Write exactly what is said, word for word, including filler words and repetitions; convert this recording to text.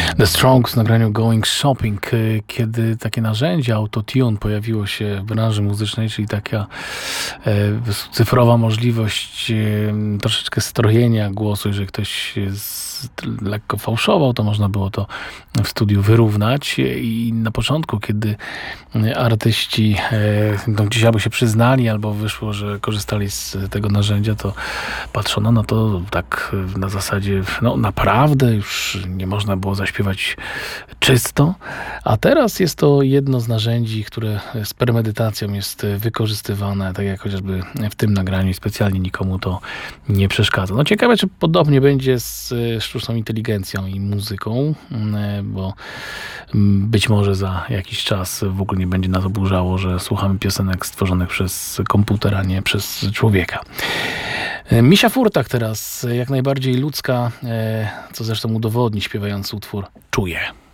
The Strokes w nagraniu Going Shopping, kiedy takie narzędzie autotune pojawiło się w branży muzycznej, czyli taka e, cyfrowa możliwość e, troszeczkę strojenia głosu, jeżeli ktoś z, lekko fałszował, to można było to w studiu wyrównać i na początku, kiedy artyści e, no, gdzieś albo się przyznali, albo wyszło, że korzystali z tego narzędzia, to patrzono na to tak na zasadzie, no naprawdę już nie można było zaśpiewać czysto, a teraz jest to jedno z narzędzi, które z premedytacją jest wykorzystywane, tak jak chociażby w tym nagraniu i specjalnie nikomu to nie przeszkadza. No ciekawe, czy podobnie będzie z sztuczną inteligencją i muzyką, bo być może za jakiś czas w ogóle nie będzie nas oburzało, że słuchamy piosenek stworzonych przez komputer, a nie przez człowieka. Misia Furtak teraz, jak najbardziej ludzka, co zresztą udowodni śpiewając utwór Czuję.